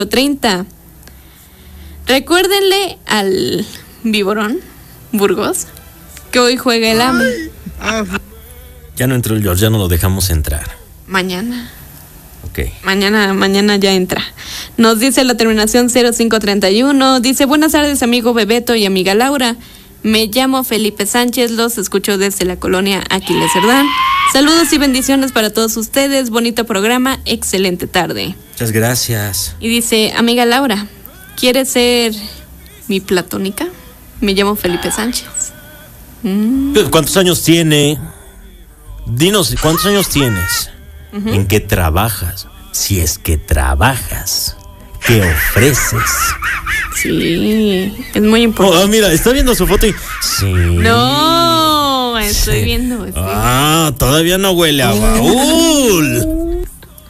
30. Recuérdenle al Viborón Burgos que hoy juega el AME. Ya no entró el George, ya no lo dejamos entrar. Mañana. Ok. Mañana ya entra. Nos dice la terminación 0531. Dice: buenas tardes, amigo Bebeto y amiga Laura. Me llamo Felipe Sánchez, los escucho desde la colonia Aquiles Cerdán. Saludos y bendiciones para todos ustedes. Bonito programa, excelente tarde. Muchas gracias. Y dice: amiga Laura, ¿quieres ser mi platónica? Me llamo Felipe Sánchez. ¿Cuántos años tiene? Dinos, ¿cuántos años tienes? ¿En qué trabajas? Si es que trabajas, ¿qué ofreces? Sí, es muy importante. Mira, está viendo su foto y... Sí. No, estoy viendo. Todavía no huele a baúl.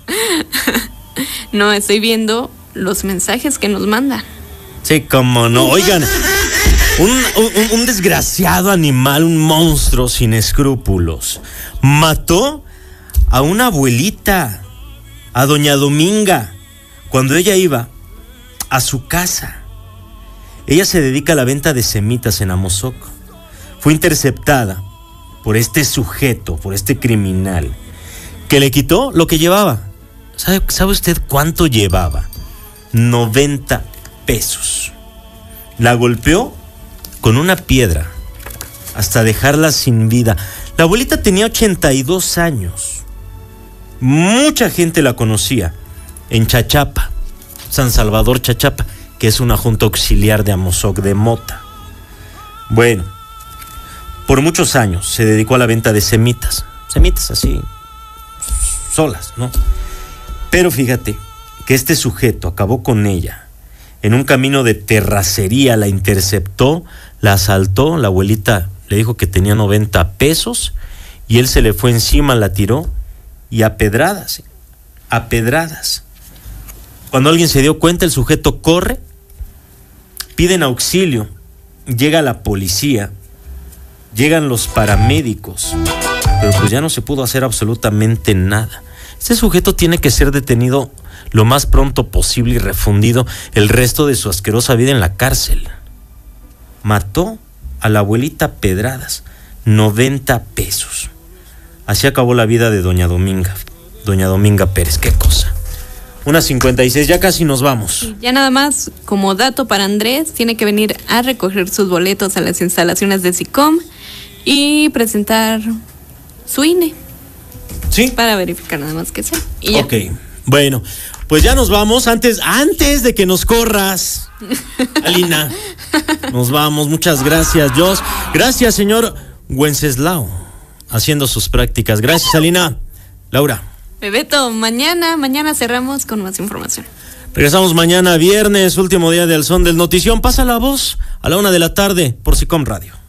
No, estoy viendo los mensajes que nos mandan. Sí, cómo no. Oigan, un desgraciado animal, un monstruo sin escrúpulos, mató a una abuelita, a doña Dominga, cuando ella iba a su casa. Ella se dedica a la venta de semitas en Amozoc. Fue interceptada por este sujeto, por este criminal, que le quitó lo que llevaba. ¿Sabe usted cuánto llevaba? 90 pesos. La golpeó con una piedra hasta dejarla sin vida. La abuelita tenía 82 años. Mucha gente la conocía en Chachapa, San Salvador Chachapa, que es una junta auxiliar de Amozoc de Mota. Bueno, por muchos años se dedicó a la venta de semitas así, solas, ¿no? Pero fíjate que este sujeto acabó con ella en un camino de terracería, la interceptó, la asaltó, la abuelita le dijo que tenía 90 pesos y él se le fue encima, la tiró y a pedradas. Cuando alguien se dio cuenta, el sujeto corre, piden auxilio, llega la policía, llegan los paramédicos, pero pues ya no se pudo hacer absolutamente nada. Este sujeto tiene que ser detenido lo más pronto posible y refundido el resto de su asquerosa vida en la cárcel. Mató a la abuelita a pedradas, 90 pesos. Así acabó la vida de doña Dominga Pérez, qué cosa. 1:56, ya casi nos vamos. Ya nada más, como dato para Andrés, tiene que venir a recoger sus boletos a las instalaciones de SICOM y presentar su INE. Sí. Para verificar nada más que sea. Y ya. Ok, bueno, pues ya nos vamos. Antes de que nos corras, Alina, nos vamos. Muchas gracias, Jos. Gracias, señor Wenceslao, haciendo sus prácticas. Gracias, Alina. Laura. Bebeto, mañana cerramos con más información. Regresamos mañana, viernes, último día del Son del Notición. Pasa la voz a la 1:00 p.m. por SICOM Radio.